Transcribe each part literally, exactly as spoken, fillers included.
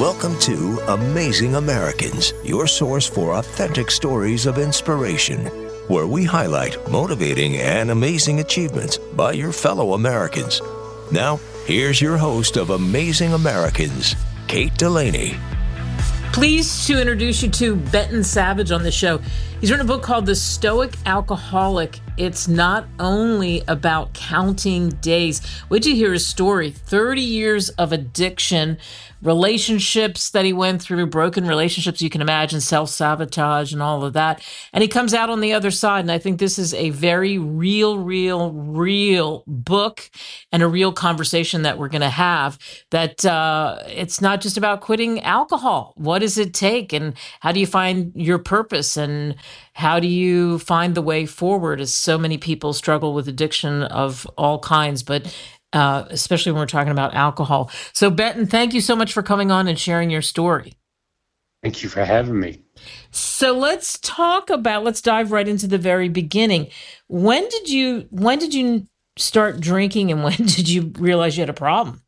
Welcome to Amazing Americans, your source for authentic stories of inspiration, where we highlight motivating and amazing achievements by your fellow Americans. Now, here's your host of Amazing Americans, Kate Delaney. Pleased to introduce you to Benton Savage on the show. He's written a book called The Stoic Alcoholic. It's not only about counting days. Wait till you hear his story. thirty years of addiction, relationships that he went through, broken relationships, you can imagine, self-sabotage and all of that. And he comes out on the other side. And I think this is a very real, real, real book and a real conversation that we're going to have, that uh, it's not just about quitting alcohol. What does it take? And how do you find your purpose? And how do you find the way forward, as so many people struggle with addiction of all kinds, but uh, especially when we're talking about alcohol. So Benton, thank you so much for coming on and sharing your story. Thank you for having me. So let's talk about, let's dive right into the very beginning. When did you, when did you start drinking, and when did you realize you had a problem?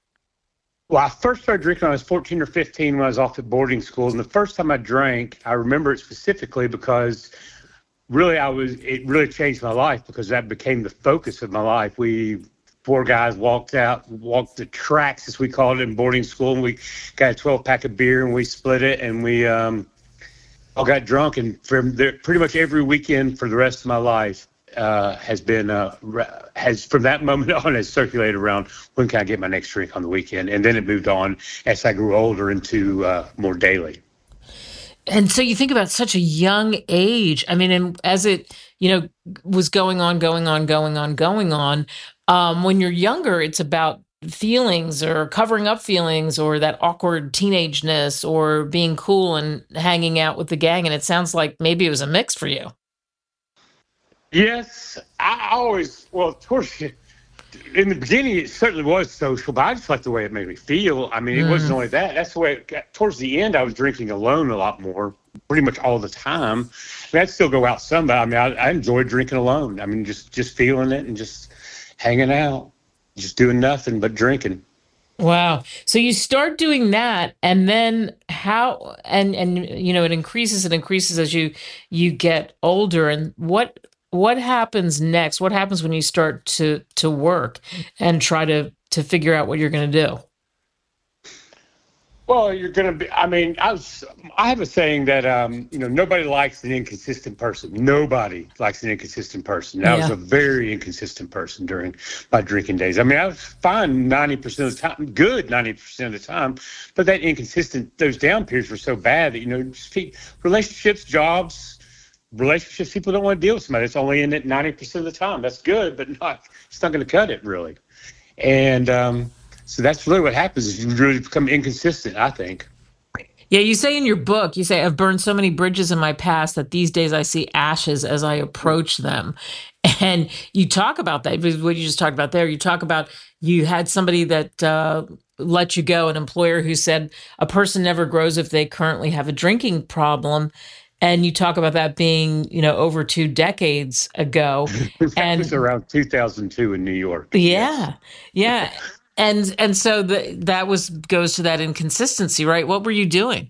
Well, I first started drinking when I was fourteen or fifteen when I was off at boarding schools. And the first time I drank, I remember it specifically because really I was, it really changed my life because that became the focus of my life. We, four guys walked out, walked the tracks, as we called it in boarding school, and we got a twelve pack of beer and we split it, and we um, all got drunk. And from there, pretty much every weekend for the rest of my life uh, has been, uh, has from that moment on, has circulated around when can I get my next drink on the weekend. And then it moved on as I grew older into uh, more daily. And so you think about such a young age. I mean, and as it, you know, was going on, going on, going on, going on, um, when you're younger, it's about feelings or covering up feelings or that awkward teenageness or being cool and hanging out with the gang. And it sounds like maybe it was a mix for you. Yes, I always, well, towards, in the beginning, it certainly was social, but I just liked the way it made me feel. I mean, it mm. wasn't only that. That's the way it got. Towards the end, I was drinking alone a lot more, pretty much all the time. I mean, I'd still go out some, but I mean, I, I enjoyed drinking alone. I mean, just, just feeling it and just hanging out, just doing nothing but drinking. Wow. So you start doing that, and then how, and, and, you know, it increases and increases as you, you get older. And what, what happens next? What happens when you start to, to work and try to, to figure out what you're going to do? Well, you're going to be, I mean, I was, I have a saying that, um, you know, nobody likes an inconsistent person. Nobody likes an inconsistent person. I yeah. was a very inconsistent person during my drinking days. I mean, I was fine ninety percent of the time, good ninety percent of the time, but that inconsistent, those down periods were so bad that, you know, just relationships, jobs, relationships, people don't want to deal with somebody that's only in it ninety percent of the time. That's good, but not, it's not going to cut it really. And, um, so that's really what happens is you really become inconsistent, I think. Yeah, you say in your book, you say, I've burned so many bridges in my past that these days I see ashes as I approach them. And you talk about that, what you just talked about there. You talk about you had somebody that uh, let you go, an employer who said a person never grows if they currently have a drinking problem. And you talk about that being, you know, over two decades ago. that and was around two thousand two in New York. Yeah, yes. yeah. And and so the, that was goes to that inconsistency, right? What were you doing?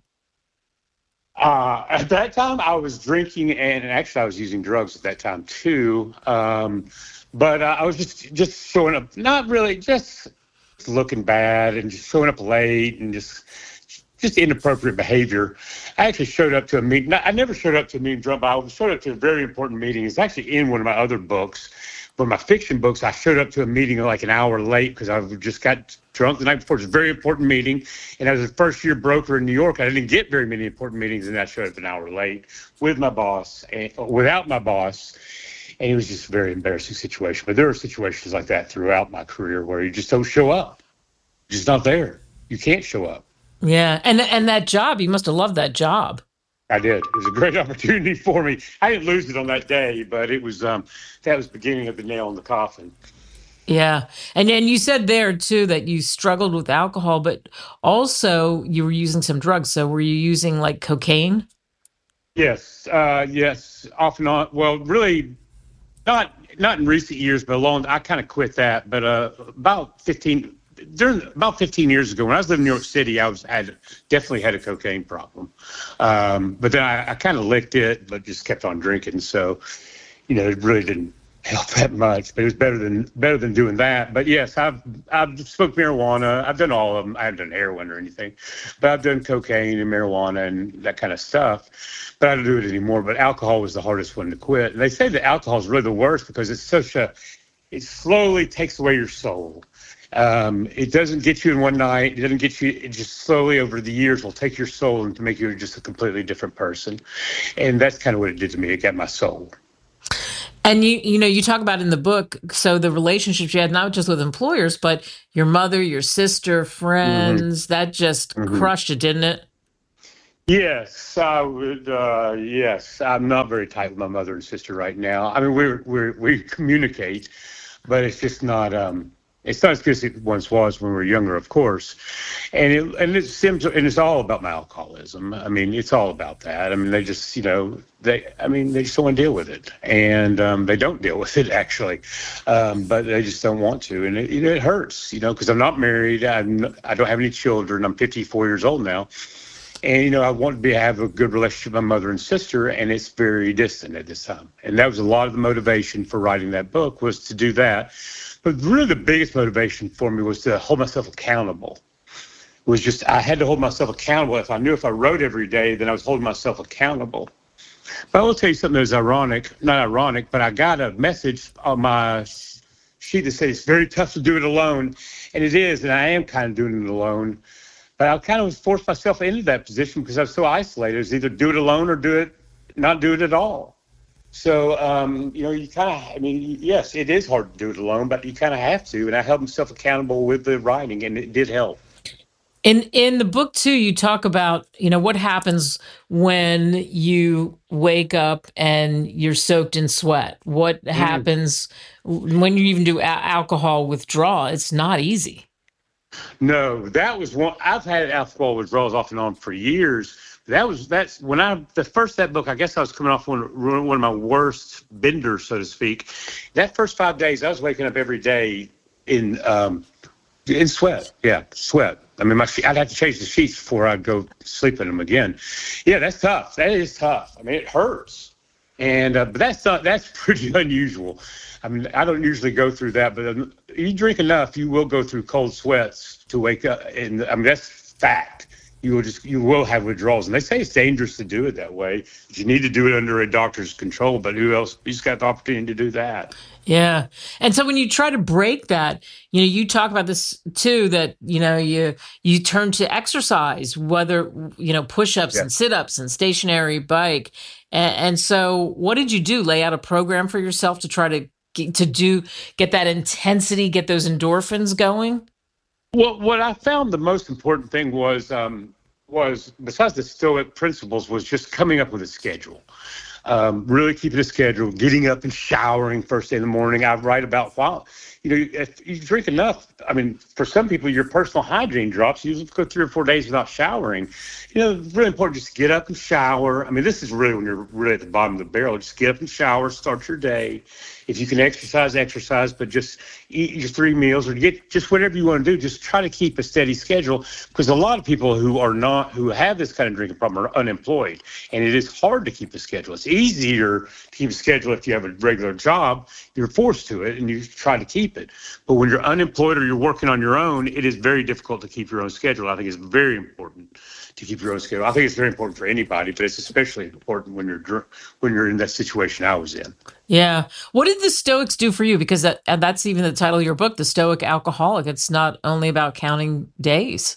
Uh, at that time, I was drinking, and actually I was using drugs at that time too. Um, but uh, I was just just showing up, not really, just looking bad and just showing up late and just just inappropriate behavior. I actually showed up to a meeting. I never showed up to a meeting drunk, but I showed up to a very important meeting. It's actually in one of my other books. For my fiction books, I showed up to a meeting like an hour late because I just got drunk the night before. It was a very important meeting. And as a first-year broker in New York, I didn't get very many important meetings, and I showed up an hour late with my boss, and, without my boss. And it was just a very embarrassing situation. But there are situations like that throughout my career where you just don't show up. You're just not there. You can't show up. Yeah. And, and that job, you must have loved that job. I did. It was a great opportunity for me. I didn't lose it on that day, but it was um, that was the beginning of the nail in the coffin. Yeah. And and you said there, too, that you struggled with alcohol, but also you were using some drugs. So were you using, like, cocaine? Yes. Uh, yes. Off and on. Well, really not not in recent years, but long. I kind of quit that. But uh, about fifteen during about fifteen years ago, when I was living in New York City, I was had definitely had a cocaine problem. Um, but then I, I kind of licked it, but just kept on drinking. So, you know, it really didn't help that much, but it was better than better than doing that. But yes, I've I've smoked marijuana. I've done all of them. I haven't done heroin or anything, but I've done cocaine and marijuana and that kind of stuff. But I don't do it anymore. But alcohol was the hardest one to quit. And they say that alcohol is really the worst because it's such a it slowly takes away your soul. Um, it doesn't get you in one night. It doesn't get you. It just slowly over the years will take your soul and to make you just a completely different person. And that's kind of what it did to me. It got my soul. And you, you know, you talk about in the book, so the relationships you had, not just with employers, but your mother, your sister, friends, mm-hmm. that just mm-hmm. crushed it, didn't it? Yes, I would. Uh, yes, I'm not very tight with my mother and sister right now. I mean, we we we communicate, but it's just not. Um, It's not as good as it once was when we were younger, of course, and it and it seems and it's all about my alcoholism. I mean, it's all about that. I mean, they just you know they I mean they just don't want to deal with it, and um, they don't deal with it actually, um, but they just don't want to, and it, you know, it hurts, you know, because I'm not married, I'm I don't have any children, I'm fifty-four years old now, and you know I want to be have a good relationship with my mother and sister, and it's very distant at this time, and that was a lot of the motivation for writing that book was to do that. But really the biggest motivation for me was to hold myself accountable. It was just, I had to hold myself accountable. If I knew if I wrote every day, then I was holding myself accountable. But I will tell you something that was ironic, not ironic, but I got a message on my sheet that said it's very tough to do it alone. And it is, and I am kind of doing it alone. But I kind of forced myself into that position because I was so isolated. It was either do it alone or do it, not do it at all. So, um, you know, you kind of, I mean, yes, it is hard to do it alone, but you kind of have to. And I held myself accountable with the writing, and it did help. In in the book, too, you talk about, you know, what happens when you wake up and you're soaked in sweat. What mm-hmm. happens when you even do a- alcohol withdrawal? It's not easy. No, that was one. I've had alcohol withdrawals off and on for years. That was that's when I the first that book. I guess I was coming off one one of my worst benders, so to speak. That first five days, I was waking up every day in um, in sweat. Yeah, sweat. I mean, my I'd have to change the sheets before I'd go sleep in them again. Yeah, that's tough. That is tough. I mean, it hurts, and uh, but that's not that's pretty unusual. I mean, I don't usually go through that, but um, you drink enough, you will go through cold sweats to wake up, and I mean that's fact. You will just you will have withdrawals, and they say it's dangerous to do it that way. You need to do it under a doctor's control, but who else? Who's got the opportunity to do that? Yeah, and so when you try to break that, you know, you talk about this too. That you know, you you turn to exercise, whether you know push-ups yeah. and sit-ups and stationary bike, and, and so what did you do? Lay out a program for yourself to try to get, to do get that intensity, get those endorphins going. Well, what I found the most important thing was, um, was besides the Stoic principles, was just coming up with a schedule. Um, really keeping a schedule, getting up and showering first thing in the morning. I write about, wow, you know, if you drink enough, I mean, for some people, your personal hygiene drops. You go three or four days without showering. You know, it's really important just to get up and shower. I mean, this is really when you're really at the bottom of the barrel. Just get up and shower, start your day. If you can exercise, exercise, but just eat your three meals or get just whatever you want to do. Just try to keep a steady schedule because a lot of people who are not, who have this kind of drinking problem are unemployed. And it is hard to keep a schedule. It's easier to keep a schedule if you have a regular job. You're forced to it and you try to keep it. But when you're unemployed or you're working on your own, it is very difficult to keep your own schedule. I think it's very important to keep your own schedule. I think it's very important for anybody, but it's especially important when you're when you're in that situation I was in. Yeah. What did the Stoics do for you? Because that, that's even the title of your book, The Stoic Alcoholic. It's not only about counting days.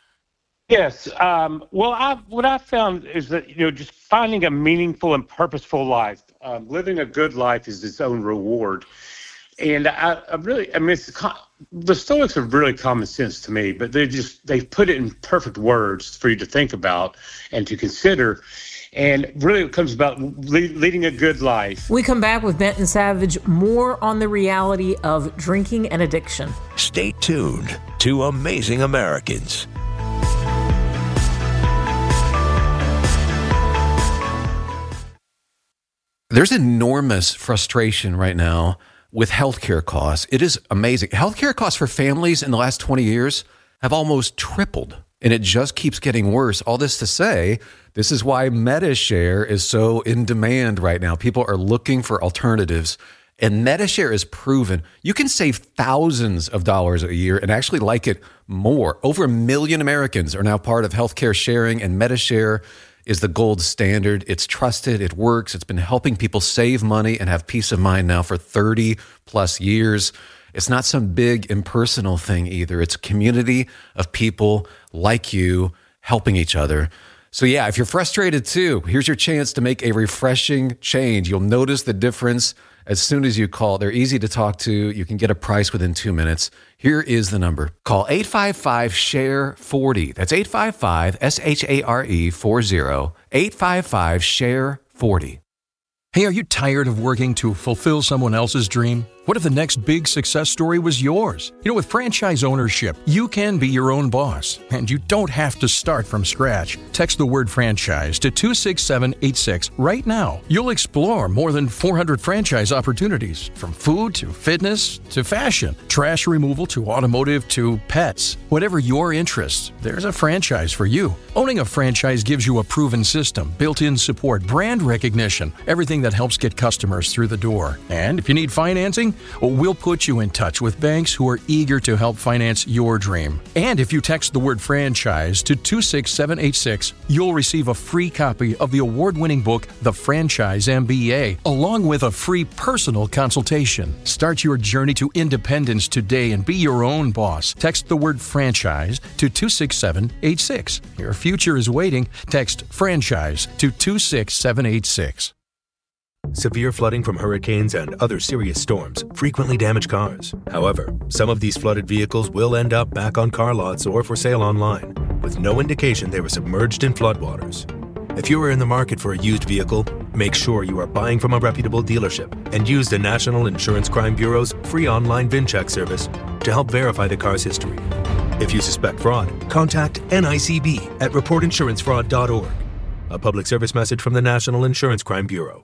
Yes. Um, well, I, what I found is that, you know, just finding a meaningful and purposeful life, um, living a good life is its own reward. And I, I really, I mean, it's, the Stoics are really common sense to me, but they just, they put it in perfect words for you to think about and to consider. And really it comes about leading a good life. We come back with Benton Savage, more on the reality of drinking and addiction. Stay tuned to Amazing Americans. There's enormous frustration right now with healthcare costs. It is amazing. Healthcare costs for families in the last twenty years have almost tripled, and it just keeps getting worse. All this to say, this is why MediShare is so in demand right now. People are looking for alternatives, and MediShare is proven. You can save thousands of dollars a year and actually like it more. Over a million Americans are now part of healthcare sharing, and MediShare is the gold standard. It's trusted. It works. It's been helping people save money and have peace of mind now for thirty plus years. It's not some big impersonal thing either. It's a community of people like you helping each other. So yeah, if you're frustrated too, here's your chance to make a refreshing change. You'll notice the difference as soon as you call. They're easy to talk to. You can get a price within two minutes. Here is the number. Call eight five five, S H A R E, four zero. That's eight five five, S H A R E, four zero. eight five five, S H A R E, four zero. Hey, are you tired of working to fulfill someone else's dream? What if the next big success story was yours? You know, with franchise ownership, you can be your own boss, and you don't have to start from scratch. Text the word franchise to two six seven eight six right now. You'll explore more than four hundred franchise opportunities, from food to fitness to fashion, trash removal to automotive to pets. Whatever your interests, there's a franchise for you. Owning a franchise gives you a proven system, built-in support, brand recognition, everything that helps get customers through the door. And if you need financing, well, we'll put you in touch with banks who are eager to help finance your dream. And if you text the word franchise to two six seven eight six, you'll receive a free copy of the award-winning book, The Franchise M B A, along with a free personal consultation. Start your journey to independence today and be your own boss. Text the word franchise to two six seven eight six. Your future is waiting. Text franchise to two six seven eight six. Severe flooding from hurricanes and other serious storms frequently damage cars. However, some of these flooded vehicles will end up back on car lots or for sale online, with no indication they were submerged in floodwaters. If you are in the market for a used vehicle, make sure you are buying from a reputable dealership and use the National Insurance Crime Bureau's free online VIN check service to help verify the car's history. If you suspect fraud, contact N I C B at report insurance fraud dot org. A public service message from the National Insurance Crime Bureau.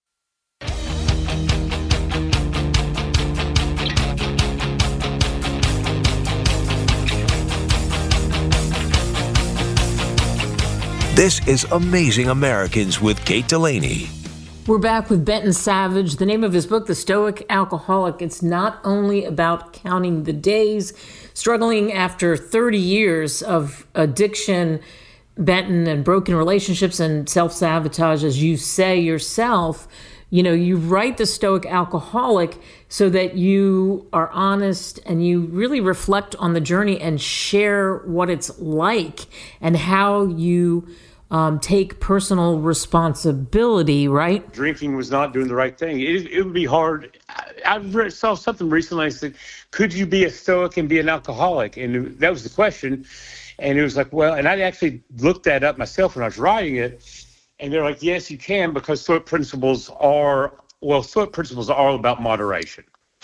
This is Amazing Americans with Kate Delaney. We're back with Benton Savage. The name of his book, The Stoic Alcoholic. It's not only about counting the days, struggling after thirty years of addiction, Benton, and broken relationships and self-sabotage, as you say yourself. You know, you write The Stoic Alcoholic so that you are honest and you really reflect on the journey and share what it's like and how you um, take personal responsibility, right? Drinking was not doing the right thing. It, it would be hard. I, I read, saw something recently. I said, could you be a Stoic and be an alcoholic? And that was the question. And it was like, well, and I actually looked that up myself when I was writing it. And they're like, yes, you can, because Stoic principles are, well, Stoic principles are all about moderation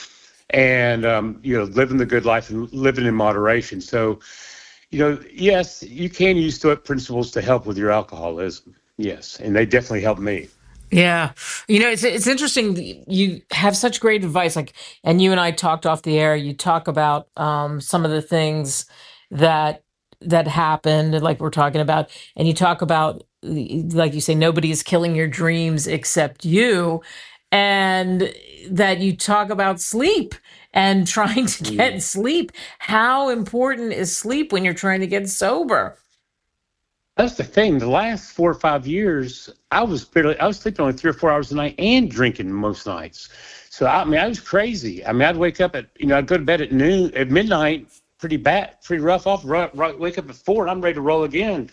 and, um, you know, living the good life and living in moderation. So, you know, yes, you can use Stoic principles to help with your alcoholism. Yes. And they definitely helped me. Yeah. You know, it's it's interesting. You have such great advice. Like, and you and I talked off the air. You talk about um, some of the things that that happened, like we're talking about, and you talk about, like you say, nobody is killing your dreams except you, and that you talk about sleep and trying to get mm. sleep. How important is sleep when you're trying to get sober? That's the thing. The last four or five years, I was barely, I was sleeping only three or four hours a night and drinking most nights. So I mean, I was crazy. I mean, I'd wake up at, you know, I'd go to bed at noon, at midnight, pretty bad, pretty rough off. Right, right, wake up at four, and I'm ready to roll again.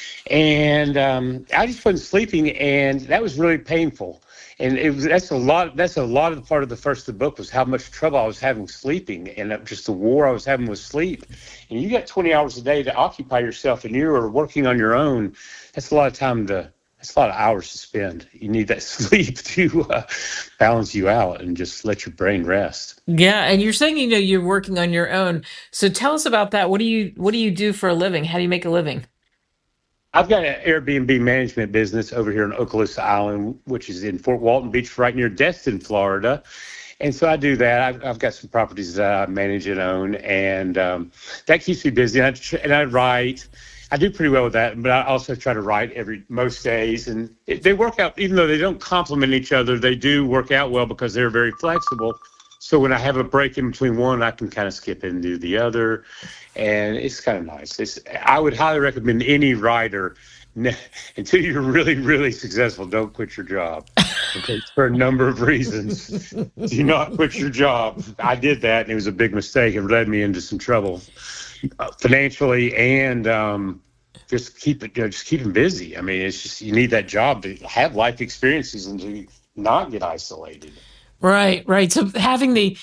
And um, I just wasn't sleeping, and that was really painful. And it was that's a lot. That's a lot of the part of the first of the book was how much trouble I was having sleeping, and just the war I was having with sleep. And you got twenty hours a day to occupy yourself, and you are working on your own. That's a lot of time to. That's a lot of hours to spend. You need that sleep to uh, balance you out and just let your brain rest. Yeah, and you're saying, you know, you're working on your own. So tell us about that. What do you What do you do for a living? How do you make a living? I've got an Airbnb management business over here on Okaloosa Island, which is in Fort Walton Beach, right near Destin, Florida. And so I do that. I've, I've got some properties that I manage and own, and um, that keeps me busy. And I, and I write. I do pretty well with that, but I also try to write every most days. And it, they work out, even though they don't complement each other, they do work out well because they're very flexible. So when I have a break in between one, I can kind of skip and do the other. And it's kind of nice. It's, I would highly recommend any writer, until you're really, really successful, don't quit your job. Okay, for a number of reasons. Do not quit your job. I did that, and it was a big mistake. It led me into some trouble uh, financially, and um, just keep it, you know, just keep them busy. I mean, it's just you need that job to have life experiences and to not get isolated. Right, right. So having the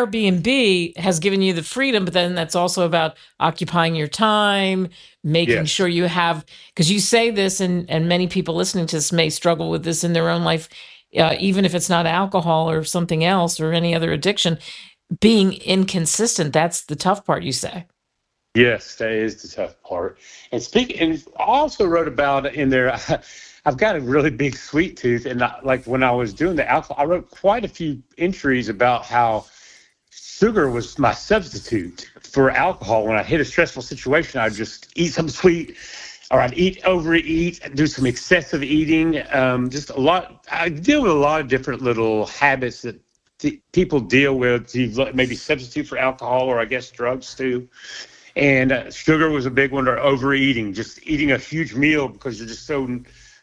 Airbnb has given you the freedom, but then that's also about occupying your time, making Yes. sure you have, because you say this, and, and many people listening to this may struggle with this in their own life, uh, even if it's not alcohol or something else or any other addiction, being inconsistent. That's the tough part, you say. Yes, that is the tough part. And speak, and I also wrote about it in there. I've got a really big sweet tooth, and I, like when I was doing the alcohol, I wrote quite a few entries about how sugar was my substitute for alcohol. When I hit a stressful situation, I'd just eat some sweet, or I'd eat, overeat, do some excessive eating. Um, just a lot. I deal with a lot of different little habits that th- people deal with to maybe substitute for alcohol, or I guess drugs too. And uh, sugar was a big one, or overeating, just eating a huge meal because you're just so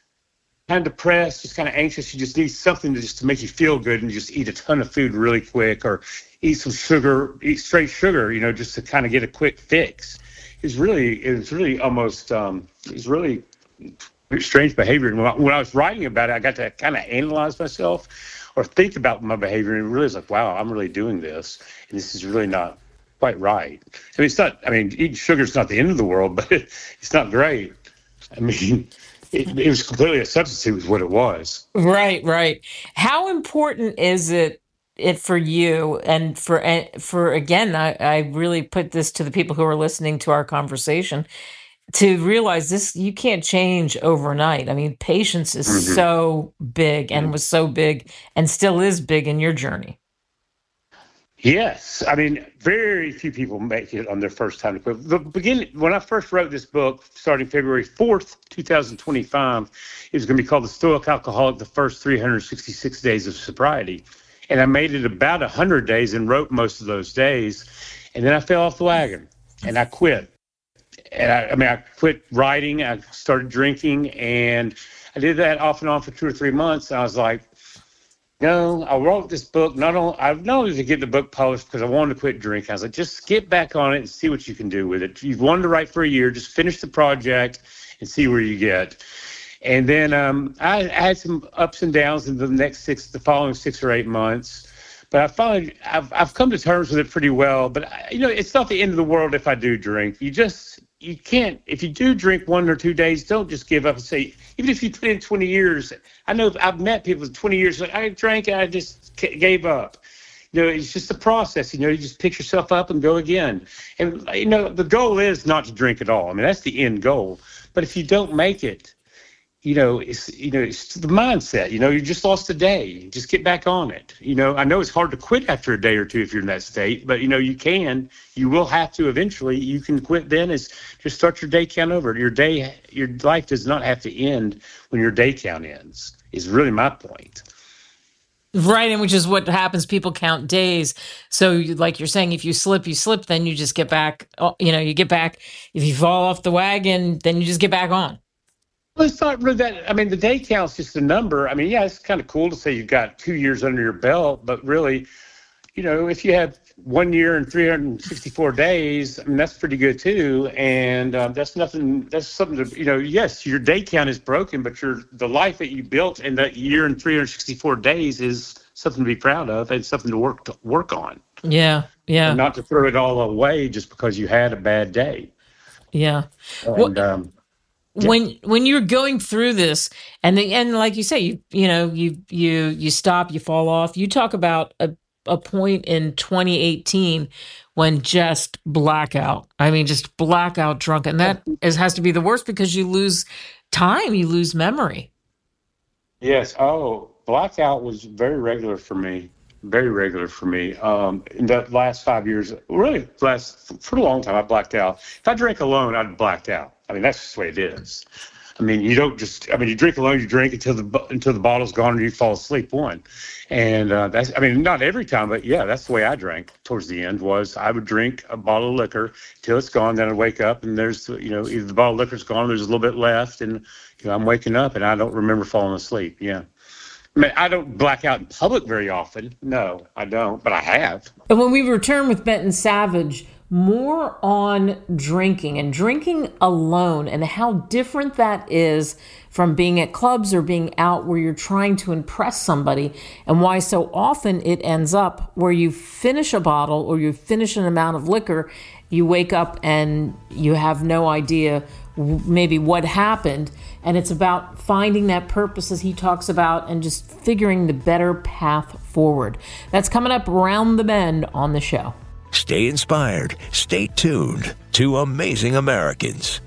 kind of depressed, just kind of anxious. You just need something to just to make you feel good, and just eat a ton of food really quick, or eat some sugar, eat straight sugar, you know, just to kind of get a quick fix. It's really, it was really almost, um, it was really strange behavior. And when I, when I was writing about it, I got to kind of analyze myself or think about my behavior, and really was like, wow, I'm really doing this, and this is really not quite right. I mean, it's not, I mean, eating sugar is not the end of the world, but it, it's not great. I mean, it, it was completely a substitute is what it was. Right, right. How important is it it for you and for for again, I, I really put this to the people who are listening to our conversation to realize this, you can't change overnight. I mean, patience is Mm-hmm. so big and was so big and still is big in your journey. Yes. I mean, very few people make it on their first time to quit. The beginning, when I first wrote this book, starting February fourth, twenty twenty-five, it was going to be called The Stoic Alcoholic, the First three hundred sixty-six Days of Sobriety. And I made it about one hundred days and wrote most of those days. And then I fell off the wagon and I quit. And I, I mean, I quit writing. I started drinking, and I did that off and on for two or three months. And I was like, no, I wrote this book not only I not only to get the book published because I wanted to quit drinking. I was like, just get back on it and see what you can do with it. You've wanted to write for a year, just finish the project and see where you get. And then um, I, I had some ups and downs in the next six, the following six or eight months. But I finally, I've I've come to terms with it pretty well. But I, you know, it's not the end of the world if I do drink. You just you can't. If you do drink one or two days, don't just give up and say. Even if you put in twenty years, I know I've met people with twenty years. Like I drank, and I just gave up. You know, it's just a process. You know, you just pick yourself up and go again. And you know, the goal is not to drink at all. I mean, that's the end goal. But if you don't make it, you know, it's you know, it's the mindset. You know, you just lost a day. Just get back on it. You know, I know it's hard to quit after a day or two if you're in that state, but you know, you can. You will have to eventually. You can quit then. Is just start your day count over. Your day, your life does not have to end when your day count ends. Is really my point. Right, and which is what happens. People count days. So, you, like you're saying, if you slip, you slip. Then you just get back. You know, you get back. If you fall off the wagon, then you just get back on. Well, it's not really that. I mean, the day count's just a number. I mean, yeah, it's kind of cool to say you've got two years under your belt, but really, you know, if you have one year and three hundred sixty-four days, I mean, that's pretty good too. And um, that's nothing. That's something to, you know. Yes, your day count is broken, but your the life that you built in that year and three hundred sixty-four days is something to be proud of and something to work to work on. Yeah, yeah. And not to throw it all away just because you had a bad day. Yeah. And, well, um, Yeah. When when you're going through this, and the, and like you say, you you know you you you stop, you fall off. You talk about a a point in twenty eighteen when just blackout. I mean, just blackout drunk, and that is has to be the worst because you lose time, you lose memory. Yes. Oh, blackout was very regular for me. very regular for me. Um, in the last five years, really last for a long time, I blacked out. If I drank alone, I'd blacked out. I mean, that's just the way it is. I mean, you don't just, I mean, you drink alone, you drink until the until the bottle's gone and you fall asleep one. And uh, that's, I mean, not every time, but yeah, that's the way I drank towards the end was I would drink a bottle of liquor till it's gone. Then I'd wake up and there's, you know, either the bottle of liquor's gone, there's a little bit left. And, you know, I'm waking up and I don't remember falling asleep. Yeah. I mean, I don't black out in public very often. No, I don't, but I have. And when we return with Benton Savage, more on drinking and drinking alone and how different that is from being at clubs or being out where you're trying to impress somebody, and why so often it ends up where you finish a bottle or you finish an amount of liquor, you wake up and you have no idea maybe what happened. And it's about finding that purpose, as he talks about, and just figuring the better path forward. That's coming up around the bend on the show. Stay inspired. Stay tuned to Amazing Americans.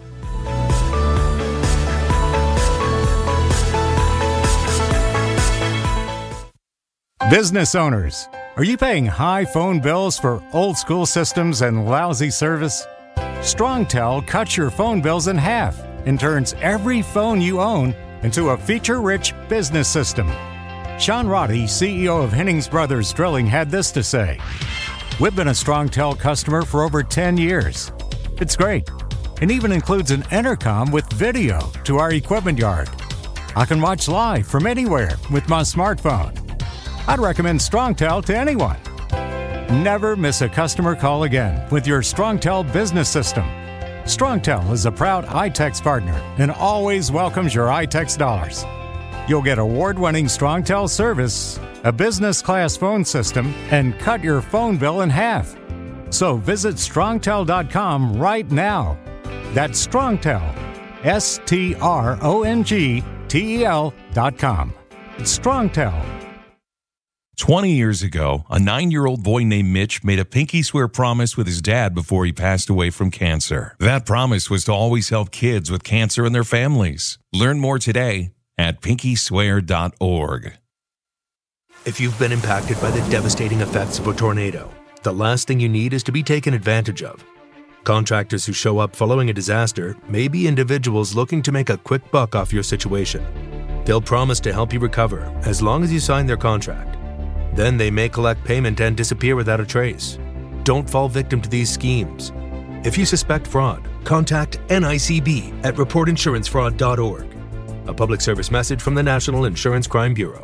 Business owners, are you paying high phone bills for old school systems and lousy service? StrongTel cuts your phone bills in half and turns every phone you own into a feature-rich business system. Sean Roddy, C E O of Hennings Brothers Drilling, had this to say. We've been a StrongTel customer for over ten years. It's great. It even includes an intercom with video to our equipment yard. I can watch live from anywhere with my smartphone. I'd recommend StrongTel to anyone. Never miss a customer call again with your StrongTel business system. StrongTel is a proud iTex partner and always welcomes your iTex dollars. You'll get award-winning StrongTel service, a business-class phone system, and cut your phone bill in half. So visit strongtel dot com right now. That's StrongTel, S T R O N G T E L dot com. It's StrongTel. twenty years ago, a nine-year-old boy named Mitch made a pinky swear promise with his dad before he passed away from cancer. That promise was to always help kids with cancer and their families. Learn more today at pinky swear dot org. If you've been impacted by the devastating effects of a tornado, the last thing you need is to be taken advantage of. Contractors who show up following a disaster may be individuals looking to make a quick buck off your situation. They'll promise to help you recover as long as you sign their contract. Then they may collect payment and disappear without a trace. Don't fall victim to these schemes. If you suspect fraud, contact N I C B at report insurance fraud dot org. A public service message from the National Insurance Crime Bureau.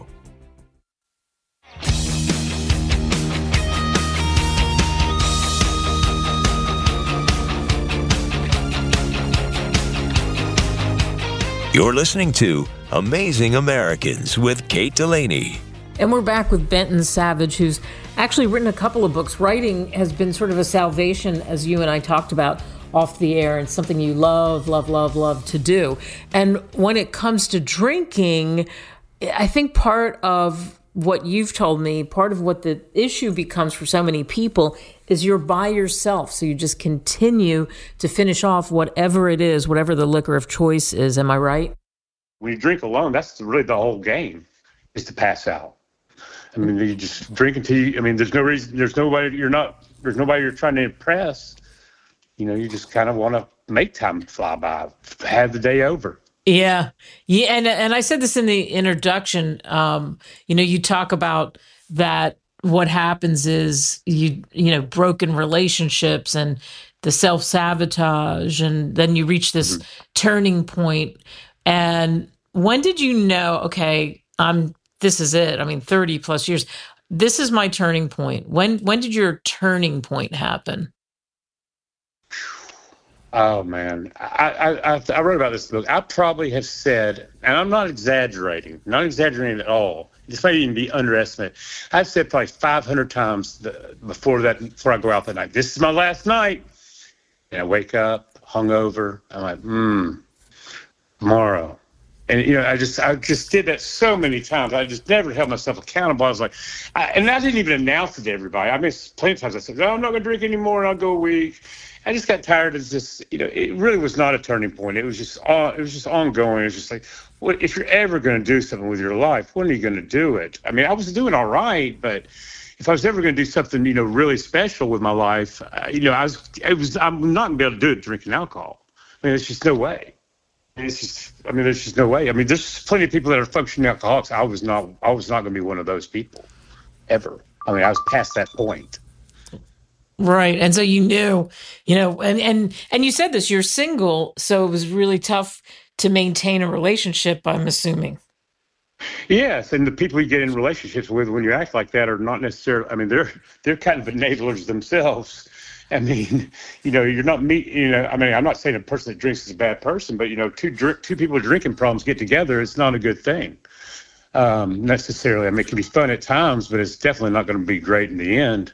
You're listening to Amazing Americans with Kate Delaney. And we're back with Benton Savage, who's actually written a couple of books. Writing has been sort of a salvation, as you and I talked about off the air, and something you love, love, love, love to do. And when it comes to drinking, I think part of what you've told me, part of what the issue becomes for so many people is you're by yourself. So you just continue to finish off whatever it is, whatever the liquor of choice is. Am I right? When you drink alone, that's really the whole game, is to pass out. I mean, you just drink until you, I mean, there's no reason, there's nobody, you're not, there's nobody you're trying to impress. You know, you just kind of want to make time fly by, have the day over. Yeah. Yeah. And, and I said this in the introduction, um, you know, you talk about that what happens is you, you know, broken relationships and the self-sabotage, and then you reach this mm-hmm. turning point. And when did you know, okay, I'm, this is it. I mean, thirty plus years, this is my turning point. When, when did your turning point happen? Oh man, I, I, I wrote about this book. I probably have said, and I'm not exaggerating, not exaggerating at all. This may even be underestimated. I've said probably five hundred times the, before that, before I go out that night, this is my last night. And I wake up hungover. I'm like, hmm, tomorrow. And, you know, I just, I just did that so many times. I just never held myself accountable. I was like, I, and I didn't even announce it to everybody. I mean, plenty of times I said, no, I'm not going to drink anymore, and I'll go a week. I just got tired of this. You know, it really was not a turning point. It was just, uh, it was just ongoing. It was just like, what if you're ever going to do something with your life? When are you going to do it? I mean, I was doing all right, but if I was ever going to do something, you know, really special with my life, uh, you know, I was, it was, I'm not going to be able to do it drinking alcohol. I mean, there's just no way. It's just, I mean, there's just no way. I mean, there's plenty of people that are functioning alcoholics. I was not, I was not going to be one of those people, ever. I mean, I was past that point. Right. And so you knew, you know, and, and, and you said this, you're single, so it was really tough to maintain a relationship, I'm assuming. Yes, and the people you get in relationships with when you act like that are not necessarily, I mean, they're they're kind of enablers themselves. I mean, you know, you're not me, you know, I mean, I'm not saying a person that drinks is a bad person, but, you know, two drink, two people with drinking problems get together, it's not a good thing. Um, necessarily. I mean, it can be fun at times, but it's definitely not going to be great in the end.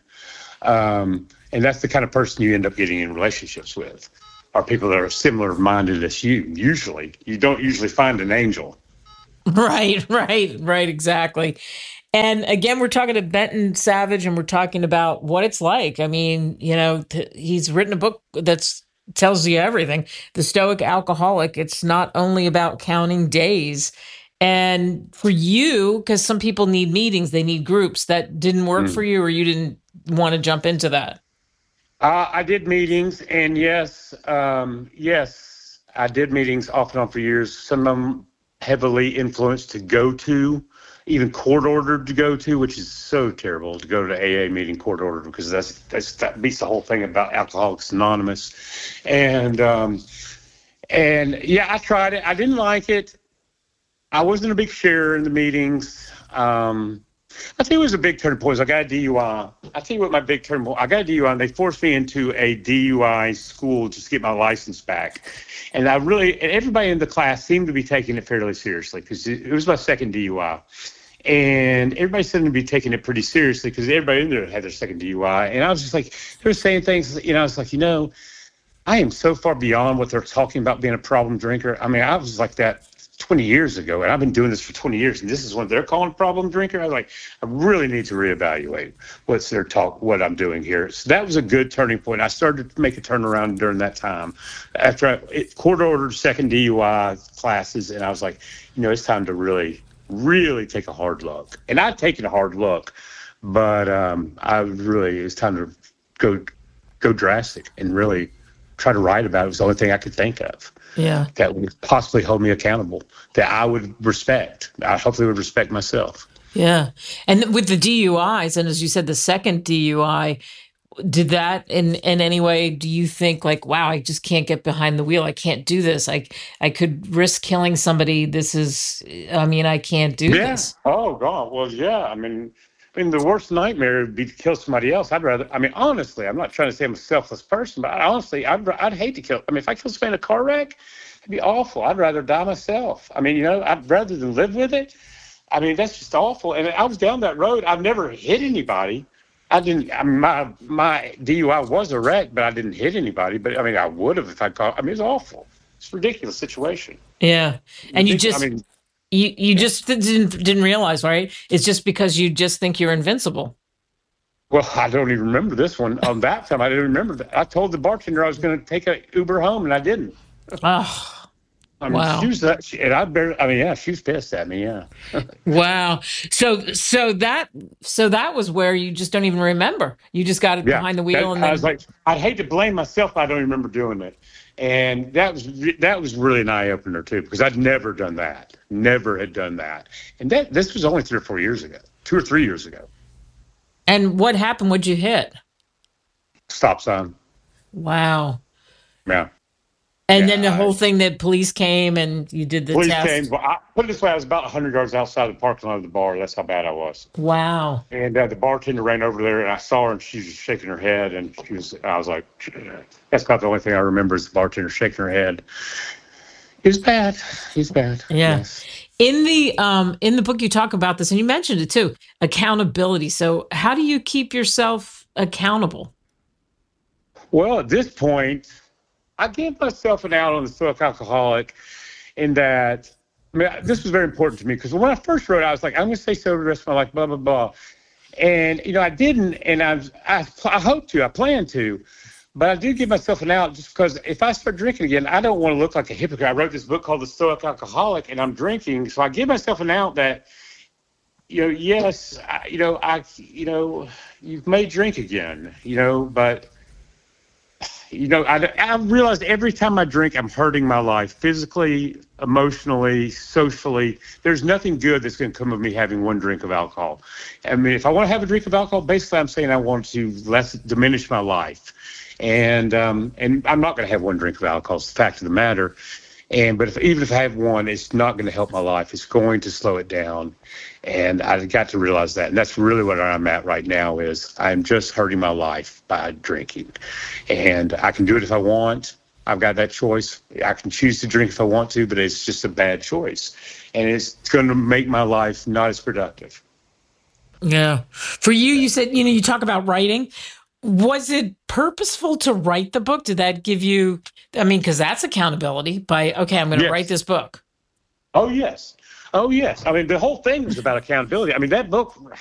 Um, and that's the kind of person you end up getting in relationships with, are people that are similar minded as you. Usually, you don't usually find an angel. Right, right, right, exactly. And again, we're talking to Benton Savage, and we're talking about what it's like. I mean, you know, th- he's written a book that's tells you everything. The Stoic Alcoholic. It's not only about counting days. And for you, because some people need meetings, they need groups, that didn't work mm. for you, or you didn't want to jump into that? Uh, I did meetings, and yes, um, yes, I did meetings off and on for years. Some of them heavily influenced to go to, even court ordered to go to, which is so terrible to go to A A meeting court ordered, because that's, that's that beats the whole thing about Alcoholics Anonymous. And um, and yeah, I tried it. I didn't like it. I wasn't a big sharer in the meetings. Um, I think it was a big turning point. I got a D U I. I tell you what, my big turning point. I got a D U I, and they forced me into a D U I school just to get my license back. And I really, and everybody in the class seemed to be taking it fairly seriously, because it, it was my second D U I. And everybody seemed to be taking it pretty seriously, because everybody in there had their second D U I. And I was just like, they were saying things, you know, I was like, you know, I am so far beyond what they're talking about being a problem drinker. I mean, I was like that twenty years ago, and I've been doing this for twenty years, and this is what they're calling a problem drinker. I was like, I really need to reevaluate what's their talk, what I'm doing here. So that was a good turning point. I started to make a turnaround during that time. After I it, court ordered second D U I classes, and I was like, you know, it's time to really, really take a hard look. And I'd taken a hard look, but um, I really, it's time to go, go drastic and really try to write about it. It was the only thing I could think of. Yeah, that would possibly hold me accountable, that I would respect. I hopefully would respect myself. Yeah. And with the D U Is, and as you said, the second D U I, did that in, in any way, do you think like, wow, I just can't get behind the wheel. I can't do this. I, I could risk killing somebody. This is, I mean, I can't do yeah. this. Oh, God. Well, yeah. I mean, I mean, the worst nightmare would be to kill somebody else. I'd rather, I mean, honestly, I'm not trying to say I'm a selfless person, but I, honestly, I'd, I'd hate to kill. I mean, if I kill somebody in a car wreck, it'd be awful. I'd rather die myself. I mean, you know, I'd rather than live with it. I mean, that's just awful. And I was down that road. I've never hit anybody. I didn't, I mean, my, my D U I was a wreck, but I didn't hit anybody. But I mean, I would have if I caught, I mean, it's awful. It's a ridiculous situation. Yeah. And you, you just, I mean, you, you yeah. just didn't, didn't realize, right? It's just because you just think you're invincible. Well, I don't even remember this one. On that time, I didn't remember that. I told the bartender I was going to take an Uber home, and I didn't. Oh, I mean, wow. She was that, she, and I barely, I mean, yeah, she was pissed at me, yeah. Wow. So, so that, so that was where you just don't even remember. You just got it yeah, behind the wheel, that, and then I was like, I'd hate to blame myself. I don't remember doing it, and that was that was really an eye opener too, because I'd never done that, never had done that, and that this was only three or four years ago, two or three years ago. And what happened? What'd you hit? Stop sign. Wow. Yeah. And yeah, then the I, whole thing that police came and you did the police test. Came, well, I, put it this way, I was about one hundred yards outside the parking lot of the bar. That's how bad I was. Wow. And uh, the bartender ran over there, and I saw her, and she was shaking her head, and she was. I was like, that's about the only thing I remember is the bartender shaking her head. It was bad. It was bad. Yeah. Yes. In the um in the book you talk about this, and you mentioned it too, accountability. So how do you keep yourself accountable? Well, at this point, I gave myself an out on the Stoic Alcoholic in that, I mean, this was very important to me, because when I first wrote it, I was like, I'm going to stay sober the rest of my life, blah, blah, blah. And, you know, I didn't, and I was, I, I hope to, I plan to, But I do give myself an out just because if I start drinking again, I don't want to look like a hypocrite. I wrote this book called The Stoic Alcoholic, and I'm drinking. So I give myself an out that, you know, yes, I, you know, I, you know, you may drink again, you know, but, you know, I, I realized every time I drink, I'm hurting my life physically, emotionally, socially. There's nothing good that's going to come of me having one drink of alcohol. I mean, if I want to have a drink of alcohol, basically I'm saying I want to less diminish my life. And um, and I'm not going to have one drink of alcohol. It's the fact of the matter. And but if, even if I have one, it's not going to help my life. It's going to slow it down. And I got to realize that. And that's really what I'm at right now is I'm just hurting my life by drinking. And I can do it if I want. I've got that choice. I can choose to drink if I want to, but it's just a bad choice. And it's going to make my life not as productive. Yeah. For you, you said, you know, you talk about writing. Was it purposeful to write the book? Did that give you, I mean, because that's accountability by, okay, I'm going to Yes. write this book. Oh, yes. Oh, yes. I mean, the whole thing was about accountability. I mean, that book